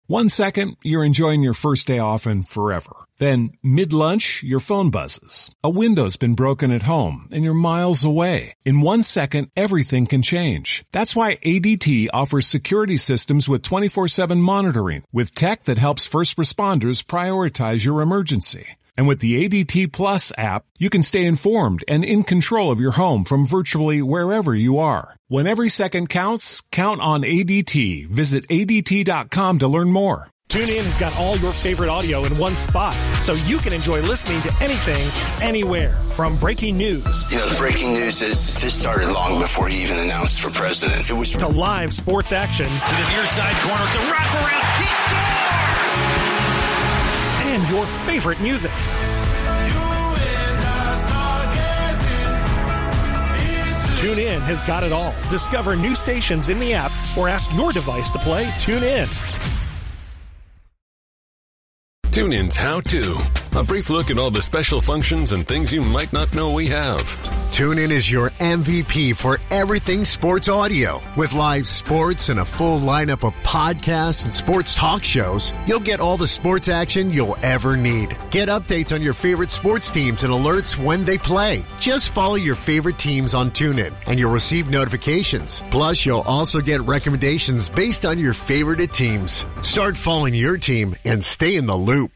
1 second, you're enjoying your first day off and forever. Then, mid-lunch, your phone buzzes. A window's been broken at home, and you're miles away. In 1 second, everything can change. That's why ADT offers security systems with 24/7 monitoring, with tech that helps first responders prioritize your emergency. And with the ADT Plus app, you can stay informed and in control of your home from virtually wherever you are. When every second counts, count on ADT. Visit ADT.com to learn more. TuneIn has got all your favorite audio in one spot, so you can enjoy listening to anything, anywhere. From breaking news. You know, the breaking news is this started long before he even announced for president. It was to live sports action. To the near side corner, it's a wraparound. He scores! And your favorite music. TuneIn has got it all. Discover new stations in the app or ask your device to play TuneIn. TuneIn's How To. A brief look at all the special functions and things you might not know we have. TuneIn is your MVP for everything sports audio. With live sports and a full lineup of podcasts and sports talk shows, you'll get all the sports action you'll ever need. Get updates on your favorite sports teams and alerts when they play. Just follow your favorite teams on TuneIn, and you'll receive notifications. Plus, you'll also get recommendations based on your favorite teams. Start following your team and stay in the loop.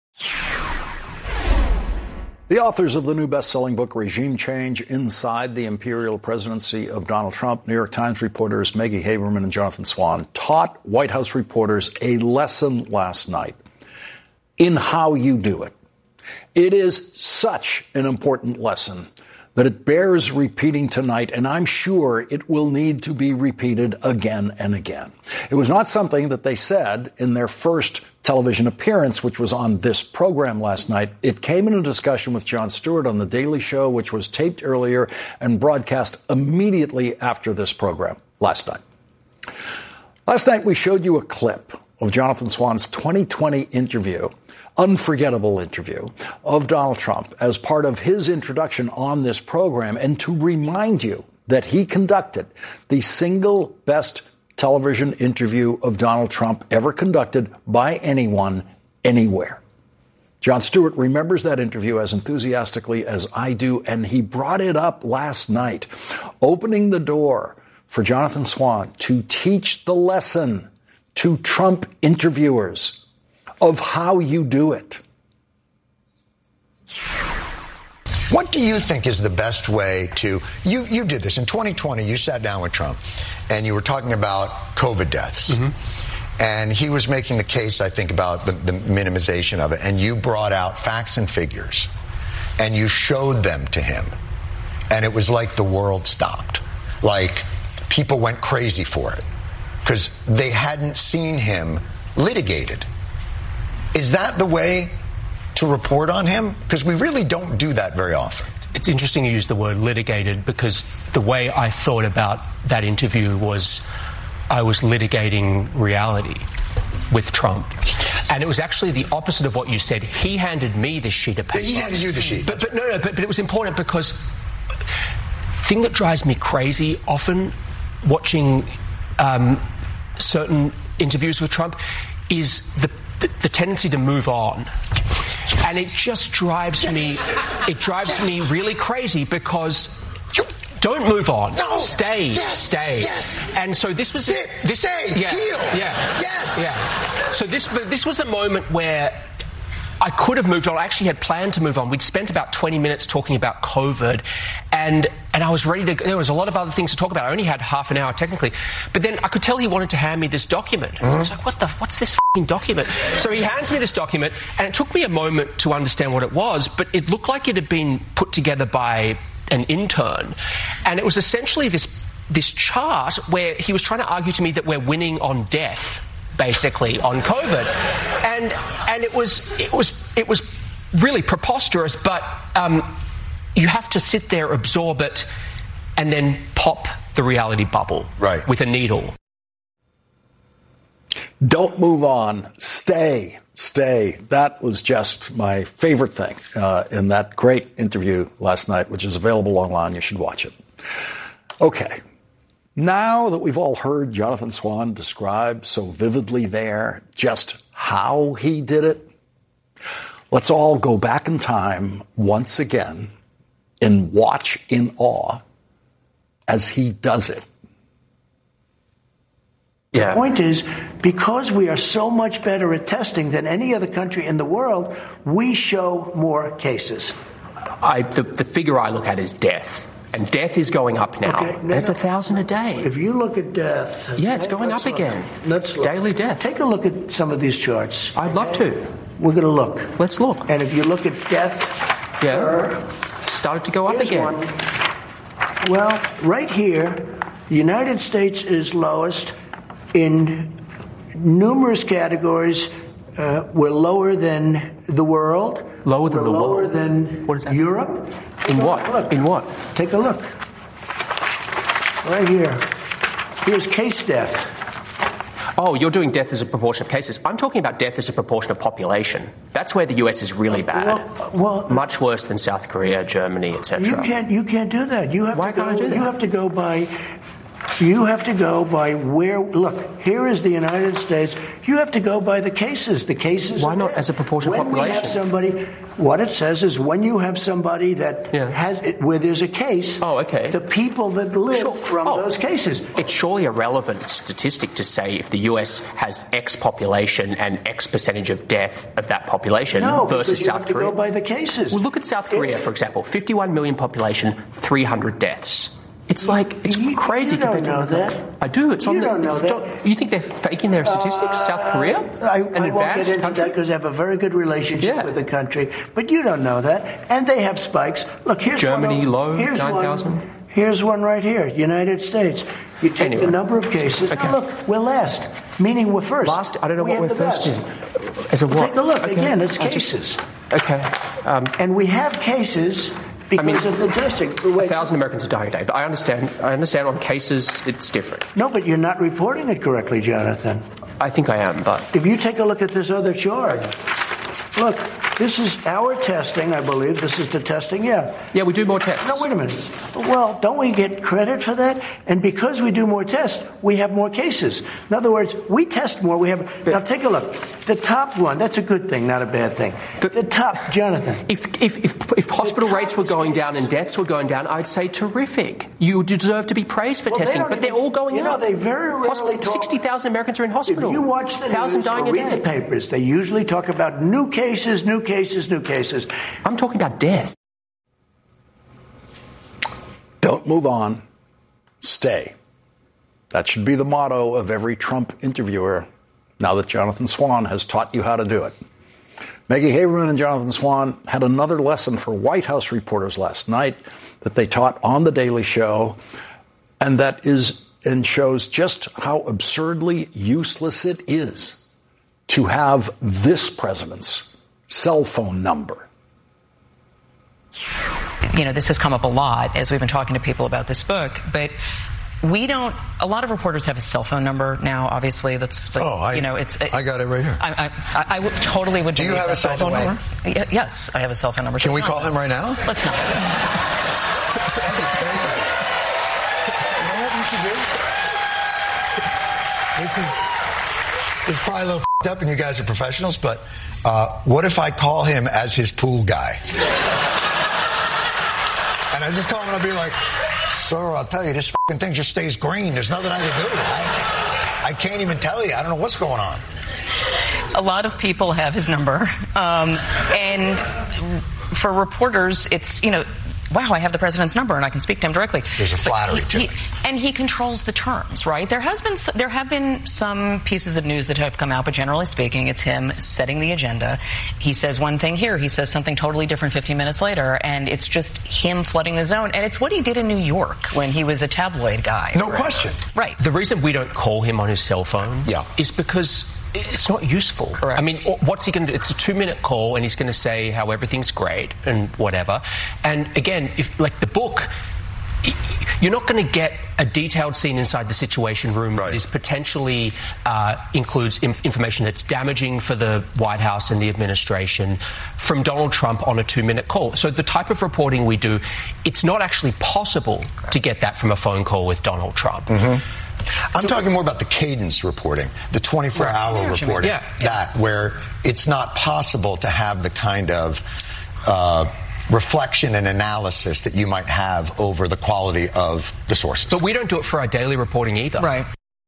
The authors of the new best-selling book, Regime Change: Inside the Imperial Presidency of Donald Trump, New York Times reporters Maggie Haberman and Jonathan Swan taught White House reporters a lesson last night in how you do it. It is such an important lesson that it bears repeating tonight, and I'm sure it will need to be repeated again and again. It was not something that they said in their first television appearance, which was on this program last night. It came in a discussion with Jon Stewart on The Daily Show, which was taped earlier and broadcast immediately after this program last night. Last night, we showed you a clip of Jonathan Swan's 2020 interview, unforgettable interview of Donald Trump as part of his introduction on this program, and to remind you that he conducted the single best television interview of Donald Trump ever conducted by anyone, anywhere. Jon Stewart remembers that interview as enthusiastically as I do, and he brought it up last night, opening the door for Jonathan Swan to teach the lesson to Trump interviewers of how you do it. What do you think is the best way to, you did this in 2020, you sat down with Trump and you were talking about COVID deaths. Mm-hmm. And he was making the case, I think, about the minimization of it. And you brought out facts and figures and you showed them to him. And it was like the world stopped. Like people went crazy for it because they hadn't seen him litigated. Is that the way to report on him? Because we really don't do that very often. It's interesting you use the word litigated, because the way I thought about that interview was I was litigating reality with Trump. Yes. And it was actually the opposite of what you said. He handed me the sheet of paper. He handed you the sheet. But it was important because the thing that drives me crazy often watching certain interviews with Trump is the tendency to move on. And it just drives me really crazy because don't move on. No. Stay. Stay. Yes. And so this was stay. Yeah. Heal. Yeah. Yes. Yeah. So this was a moment where I could have moved on. I actually had planned to move on. We'd spent about 20 minutes talking about COVID, and I was ready to. There was a lot of other things to talk about. I only had half an hour technically, but then I could tell he wanted to hand me this document. Mm-hmm. I was like, what's this f***ing document? So he hands me this document, and it took me a moment to understand what it was, but it looked like it had been put together by an intern, and it was essentially this chart where he was trying to argue to me that we're winning on death, basically, on COVID. And it was really preposterous, but you have to sit there, absorb it, and then pop the reality bubble with a needle. Don't move on. Stay. That was just my favorite thing in that great interview last night, which is available online. You should watch it. Okay. Now that we've all heard Jonathan Swan describe so vividly there just how he did it, let's all go back in time once again and watch in awe as he does it. The point is, because we are so much better at testing than any other country in the world, we show more cases. The figure I look at is death. And death is going up now. Okay, and it's 1,000 a day. If you look at death... Yeah, it's going up again. Let's look. Daily death. Take a look at some of these charts. I'd love to. We're going to look. Let's look. And if you look at death... It's started to go up again. One. Well, right here, the United States is lowest. In numerous categories, we're lower than the world. Lower than the world? Lower than what is that? Europe. In what? Look. In what? Take a look. Right here. Here's case death. Oh, you're doing death as a proportion of cases. I'm talking about death as a proportion of population. That's where the US is really bad. Well, much worse than South Korea, Germany, etc. You can't do that. Why can't I do that? You have to go by... You have to go by where... Look, here is the United States. You have to go by the cases. The cases... Why not as a proportion of population? When we have somebody... What it says is when you have somebody that has... Where there's a case... Oh, okay. The people that live from those cases... It's surely a relevant statistic to say if the US has X population and X percentage of death of that population versus South Korea. No, you have to go by the cases. Well, look at South Korea, for example. 51 million population, 300 deaths. It's like, it's crazy. You don't know that. I do. It's on you the... don't know that. You think they're faking their statistics? South Korea? I won't get into that because they have a very good relationship with the country. But you don't know that. And they have spikes. Look, here's Germany, one. low, Here's 9,000. Here's one right here, United States. You take the number of cases. Okay. Now look, we're last, meaning we're first. Last? I don't know what we're first in. As a what? Take a look. Okay. Again, it's cases. And we have cases... Because of the testing. 1,000 Americans are dying a day. But I understand on cases it's different. No, but you're not reporting it correctly, Jonathan. I think I am, but... If you take a look at this other chart, look, this is our testing, I believe. This is the testing, Yeah, we do more tests. No, wait a minute. Well, don't we get credit for that? And because we do more tests, we have more cases. In other words, we test more. Now, take a look. The top one, that's a good thing, not a bad thing. The top, Jonathan. If hospital rates were going down and deaths were going down, I'd say terrific. You deserve to be praised for testing, but they're all going up. They very rarely talk... 60,000 Americans are in hospital. If you watch the news or read the papers, they usually talk about new cases, new cases, new cases. I'm talking about death. Don't move on. Stay. That should be the motto of every Trump interviewer now that Jonathan Swan has taught you how to do it. Maggie Haberman and Jonathan Swan had another lesson for White House reporters last night that they taught on The Daily Show, and that is and shows just how absurdly useless it is to have this president's cell phone number. You know, this has come up a lot as we've been talking to people about this book, but a lot of reporters have a cell phone number now, obviously. I got it right here. I totally would. Do you have a cell phone number? Yes, I have a cell phone number. Can we call him right now? Let's not. This is probably a little f***ed up and you guys are professionals, but what if I call him as his pool guy? And I just call him and I'll be like, sir, I'll tell you, this f***ing thing just stays green. There's nothing I can do. I can't even tell you. I don't know what's going on. A lot of people have his number. And for reporters, it's, wow, I have the president's number and I can speak to him directly. There's a flattery to it. And he controls the terms, right? There have been some pieces of news that have come out, but generally speaking, it's him setting the agenda. He says one thing here, he says something totally different 15 minutes later, and it's just him flooding the zone. And it's what he did in New York when he was a tabloid guy. No question. Right. The reason we don't call him on his cell phone is because it's not useful. Correct. I mean, what's he going to do? It's a 2-minute call, and he's going to say how everything's great and whatever. And again, if like the book, you're not going to get a detailed scene inside the Situation Room that is potentially includes information that's damaging for the White House and the administration from Donald Trump on a 2-minute call. So the type of reporting we do, it's not actually possible to get that from a phone call with Donald Trump. Mm-hmm. I'm talking more about the cadence reporting, the 24-hour reporting, where it's not possible to have the kind of reflection and analysis that you might have over the quality of the sources. But we don't do it for our daily reporting either. Right.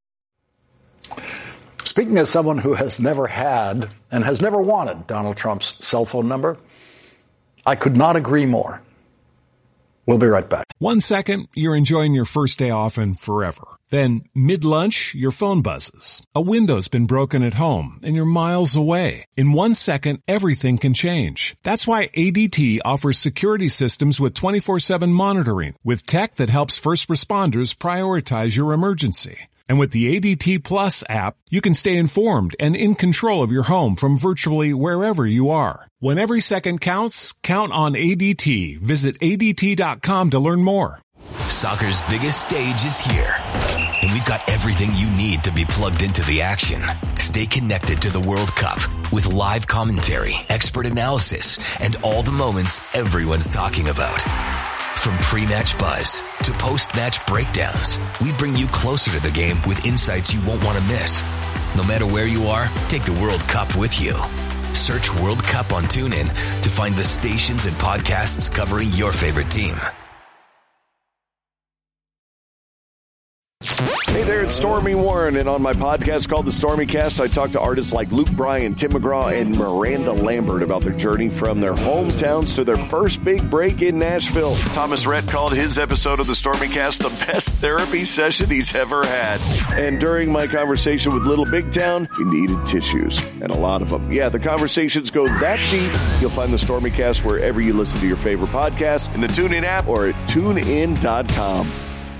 Speaking as someone who has never had and has never wanted Donald Trump's cell phone number, I could not agree more. We'll be right back. 1 second, you're enjoying your first day off and forever. Then, mid-lunch, your phone buzzes. A window's been broken at home and you're miles away. In 1 second, everything can change. That's why ADT offers security systems with 24/7 monitoring, with tech that helps first responders prioritize your emergency. And with the ADT Plus app, you can stay informed and in control of your home from virtually wherever you are. When every second counts, count on ADT. Visit ADT.com to learn more. Soccer's biggest stage is here, and we've got everything you need to be plugged into the action. Stay connected to the World Cup with live commentary, expert analysis, and all the moments everyone's talking about. From pre-match buzz to post-match breakdowns, we bring you closer to the game with insights you won't want to miss. No matter where you are, take the World Cup with you. Search World Cup on TuneIn to find the stations and podcasts covering your favorite team. Hey there, it's Stormy Warren, and on my podcast called The Stormy Cast, I talk to artists like Luke Bryan, Tim McGraw, and Miranda Lambert about their journey from their hometowns to their first big break in Nashville. Thomas Rhett called his episode of The Stormy Cast the best therapy session he's ever had. And during my conversation with Little Big Town, he needed tissues, and a lot of them. Yeah, the conversations go that deep. You'll find The Stormy Cast wherever you listen to your favorite podcast, in the TuneIn app, or at TuneIn.com.